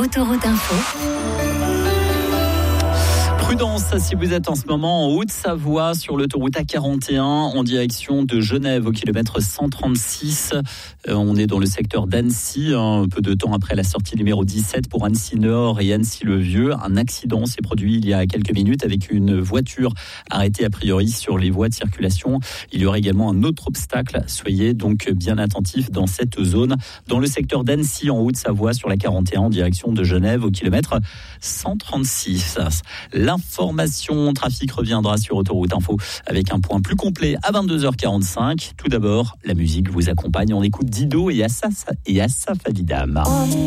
Autoroute Info. Prudence si vous êtes en ce moment en Haute-Savoie sur l'autoroute A41 en direction de Genève au kilomètre 136. On est dans le secteur d'Annecy, un peu de temps après la sortie numéro 17 pour Annecy-Nord et Annecy-le-Vieux. Un accident s'est produit il y a quelques minutes avec une voiture arrêtée a priori sur les voies de circulation. Il y aura également un autre obstacle. Soyez donc bien attentifs dans cette zone. Dans le secteur d'Annecy en Haute-Savoie sur la 41 en direction de Genève au kilomètre 136. L'information trafic reviendra sur Autoroute Info avec un point plus complet à 22h45. Tout d'abord, la musique vous accompagne. On écoute Dido et Asaf Abidam.